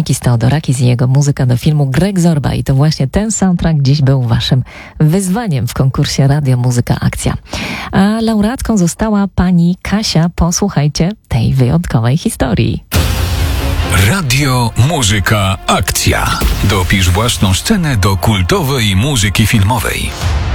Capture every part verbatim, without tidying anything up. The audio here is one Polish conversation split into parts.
Mikis Theodorakis i jego muzyka do filmu Greg Zorba. I to właśnie ten soundtrack dziś był waszym wyzwaniem w konkursie Radio Muzyka Akcja. A laureatką została pani Kasia. Posłuchajcie tej wyjątkowej historii. Radio Muzyka Akcja. Dopisz własną scenę do kultowej muzyki filmowej.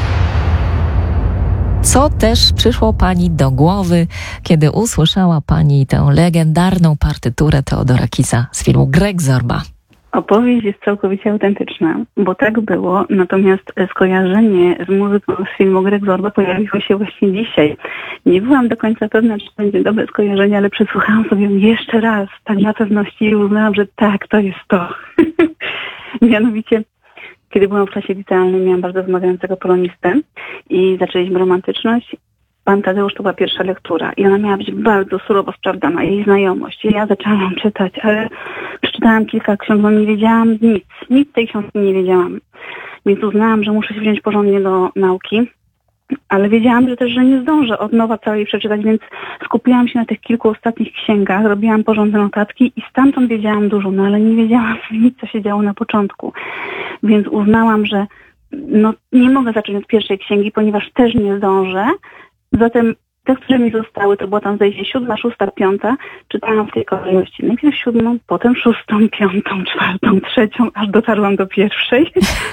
Co też przyszło pani do głowy, kiedy usłyszała pani tę legendarną partyturę Theodorakisa z filmu Greg Zorba? Opowieść jest całkowicie autentyczna, bo tak było, natomiast skojarzenie z muzyką z filmu Greg Zorba pojawiło się właśnie dzisiaj. Nie byłam do końca pewna, czy będzie dobre skojarzenie, ale przesłuchałam sobie jeszcze raz, tak dla pewności, i uznałam, że tak, to jest to. Mianowicie, kiedy byłam w klasie licealnej, miałam bardzo wymagającego polonistę i zaczęliśmy romantyczność. Pan Tadeusz to była pierwsza lektura i ona miała być bardzo surowo sprawdzana, jej znajomość. I ja zaczęłam czytać, ale przeczytałam kilka ksiąg, no nie wiedziałam nic. Nic tej książki nie wiedziałam. Więc uznałam, że muszę się wziąć porządnie do nauki. Ale wiedziałam, że też, że nie zdążę od nowa całej przeczytać, więc skupiłam się na tych kilku ostatnich księgach, robiłam porządne notatki i stamtąd wiedziałam dużo, no ale nie wiedziałam nic, co się działo na początku. Więc uznałam, że no nie mogę zacząć od pierwszej księgi, ponieważ też nie zdążę. Zatem te, które mi zostały, to była tam zdaje się siódma, szósta, piąta, czytałam w tej kolejności. Najpierw siódmą, potem szóstą, piątą, czwartą, trzecią, aż dotarłam do pierwszej.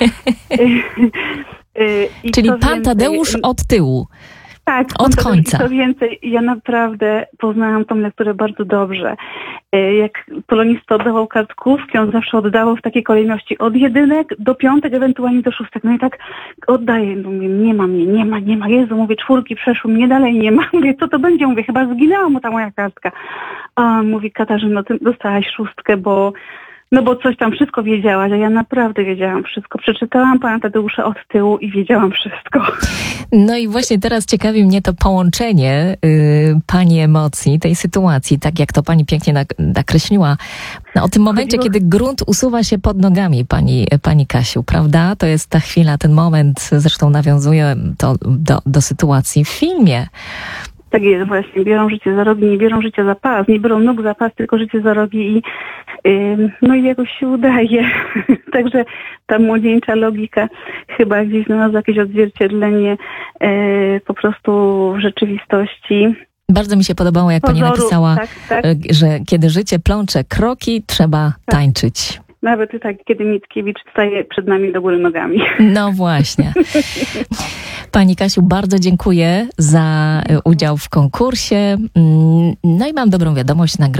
I Czyli pan więcej, Tadeusz od tyłu. Tak, od końca. I co więcej, ja naprawdę poznałam tą lekturę bardzo dobrze. Jak polonista oddawał kartkówki, on zawsze oddawał w takiej kolejności od jedynek do piątek, ewentualnie do szóstek. No i tak oddaję, mówię, nie ma mnie, nie ma, nie ma. Jezu, mówię, czwórki przeszły, mnie dalej nie ma. Mówię, co to będzie? Mówię, chyba zginęła mu ta moja kartka. A on mówi, Katarzyno, ty dostałaś szóstkę, bo No bo coś tam wszystko wiedziałaś, a ja naprawdę wiedziałam wszystko. Przeczytałam pana Tadeusza od tyłu i wiedziałam wszystko. No i właśnie teraz ciekawi mnie to połączenie y, pani emocji, tej sytuacji, tak jak to pani pięknie nak- nakreśliła. No, o tym momencie, kiedy grunt usuwa się pod nogami pani, pani Kasiu, prawda? To jest ta chwila, ten moment, zresztą nawiązuje to do, do sytuacji w filmie. Tak jest właśnie, biorą życie za rogi, nie biorą życia za pas, nie biorą nóg za pas, tylko życie za rogi i yy, no i jakoś się udaje. Także ta młodzieńcza logika chyba gdzieś znalazła jakieś odzwierciedlenie yy, po prostu w rzeczywistości. Bardzo mi się podobało, jak Pozoru, pani napisała, tak, tak. że kiedy życie plącze kroki, trzeba tak tańczyć. Nawet tak, kiedy Mickiewicz staje przed nami do góry nogami. No właśnie. Pani Kasiu, bardzo dziękuję za udział w konkursie. No i mam dobrą wiadomość.